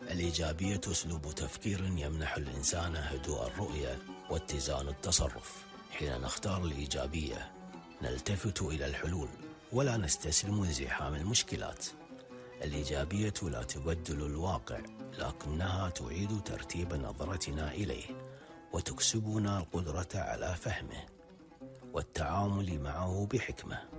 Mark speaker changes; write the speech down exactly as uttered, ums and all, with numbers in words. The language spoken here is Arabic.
Speaker 1: الإيجابية أسلوب تفكير يمنح الإنسان هدوء الرؤية واتزان التصرف. حين نختار الإيجابية نلتفت إلى الحلول ولا نستسلم لزحام المشكلات. الإيجابية لا تبدل الواقع، لكنها تعيد ترتيب نظرتنا إليه وتكسبنا القدرة على فهمه والتعامل معه بحكمة.